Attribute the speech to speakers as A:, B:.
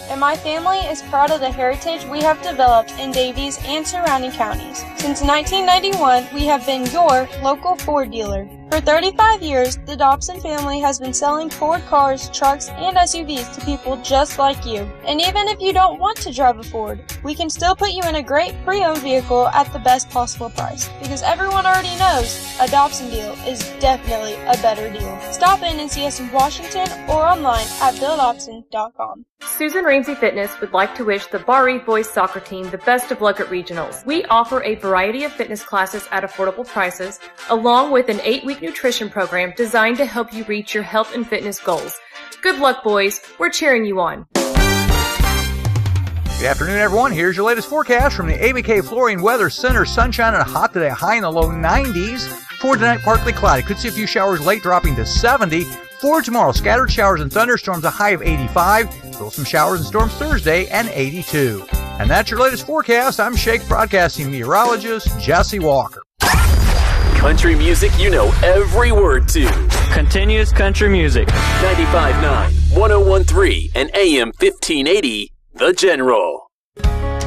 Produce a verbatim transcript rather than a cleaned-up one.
A: and my family is proud of the heritage we have developed in Davies and surrounding counties. Since nineteen ninety-one, we have been your local Ford dealer. For thirty-five years, the Dobson family has been selling Ford cars, trucks, and S U Vs to people just like you. And even if you don't want to drive a Ford, we can still put you in a great pre-owned vehicle at the best possible price. Because everyone already knows a Dobson deal is definitely a better deal. Stop in and see us in Washington or online at bill dobson dot com.
B: Susan Ramsey Fitness would like to wish the Barre boys soccer team the best of luck at regionals. We offer a variety of fitness classes at affordable prices, along with an eight-week nutrition program designed to help you reach your health and fitness goals. Good luck, boys. We're cheering you on.
C: Good afternoon, everyone. Here's your latest forecast from the A B K Flooring Weather Center. Sunshine and hot today, high in the low nineties. For tonight, partly cloudy. Could see a few showers late, dropping to seventy. For tomorrow, scattered showers and thunderstorms, a high of eighty-five. Still some showers and storms Thursday, and eighty-two. And that's your latest forecast. I'm Shake Broadcasting meteorologist Jesse Walker.
D: Country music you know every word to.
E: Continuous country music.
D: ninety-five point nine, one oh one point three, and A M fifteen eighty, The General.